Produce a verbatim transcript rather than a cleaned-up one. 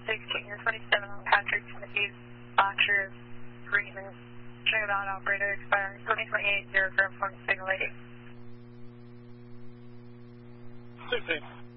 sixteen and twenty-seven on Patrick Timothy Archer Greenman. Turnabout operator expiring twenty twenty-eight, zero for informed signal eighty. sixteen.